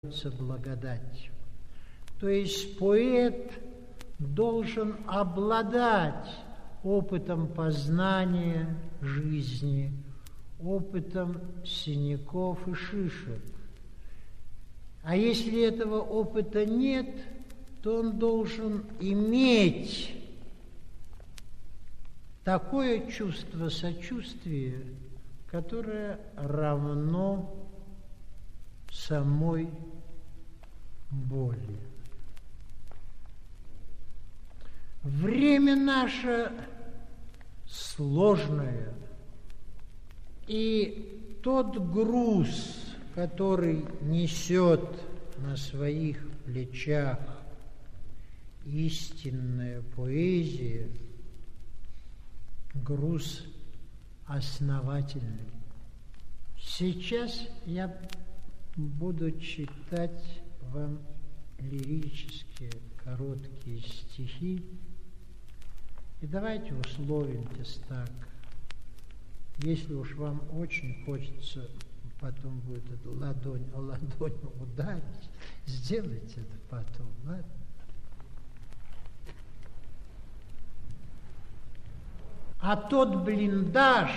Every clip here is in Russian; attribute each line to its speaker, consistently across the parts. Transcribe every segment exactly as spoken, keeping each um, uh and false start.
Speaker 1: благодать. То есть поэт должен обладать опытом познания жизни, опытом синяков и шишек. А если этого опыта нет, то он должен иметь такое чувство сочувствия, которое равно самой боли. Время наше сложное, и тот груз, который несет на своих плечах истинная поэзия, груз основательный. Сейчас я буду читать вам лирические короткие стихи. И давайте условимся так. Если уж вам очень хочется, потом будет эту ладонь о ладонь ударить, сделайте это потом, ладно? А тот блиндаж,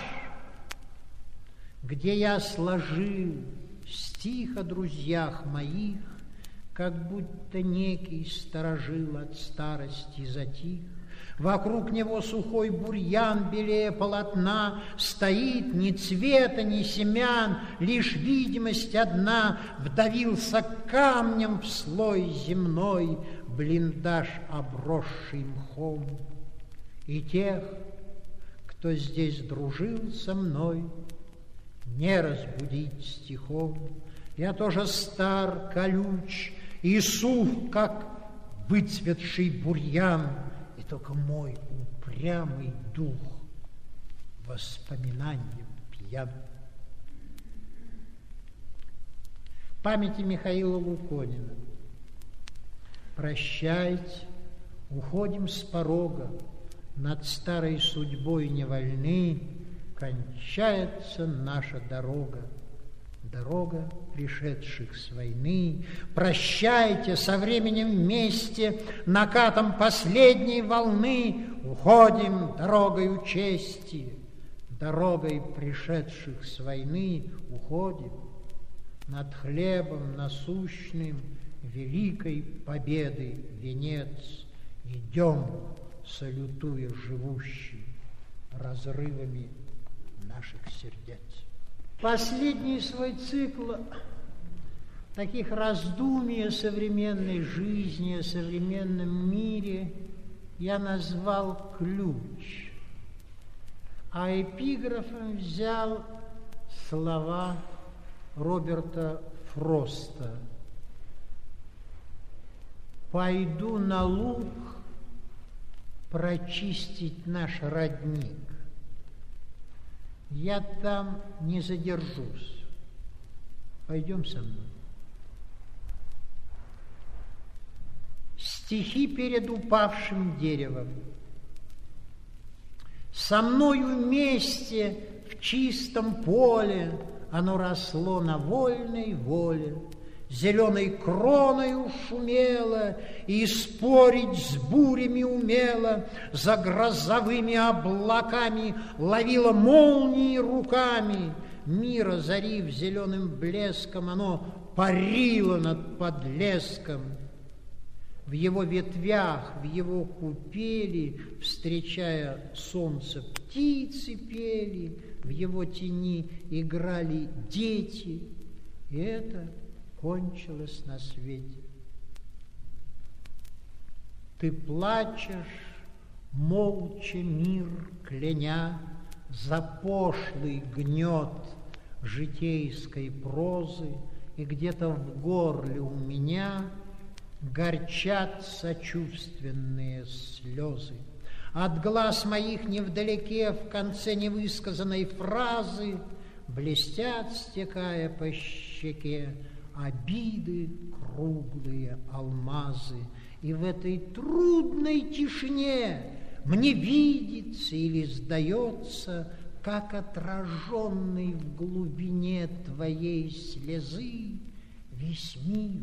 Speaker 1: где я сложил стих о друзьях моих, как будто некий сторожил от старости затих, вокруг него сухой бурьян белее полотна, стоит ни цвета, ни семян, лишь видимость одна, вдавился камнем в слой земной блиндаж, обросший мхом. И тех, кто здесь дружил со мной, не разбудить стихом. Я тоже стар, колюч и сух, как выцветший бурьян, и только мой упрямый дух воспоминанием пьян. В памяти Михаила Луконина. Прощайте, уходим с порога, над старой судьбой не вольны, кончается наша дорога, дорога пришедших с войны. Прощайте, со временем вместе, накатом последней волны, уходим дорогою чести, дорогой пришедших с войны уходим, над хлебом насущным великой победы венец идем, салютуя живущим разрывами наших сердец. Последний свой цикл таких раздумий о современной жизни, о современном мире я назвал «Ключ», а эпиграфом взял слова Роберта Фроста: «Пойду на луг прочистить наш родник. Я там не задержусь. Пойдем со мной». Стихи перед упавшим деревом. Со мною вместе в чистом поле оно росло на вольной воле, зеленой кроною шумело и спорить с бурями умело, за грозовыми облаками ловило молнии руками. Мир озарив зеленым блеском, оно парило над подлеском. В его ветвях, в его купели, встречая солнце, птицы пели, в его тени играли дети, и это кончилось на свете. Ты плачешь, молча мир кляня, за пошлый гнет житейской прозы, и где-то в горле у меня горчат сочувственные слезы. От глаз моих невдалеке в конце невысказанной фразы блестят, стекая по щеке, обиды круглые алмазы. И в этой трудной тишине мне видится или сдается, как отраженный в глубине твоей слезы весь мир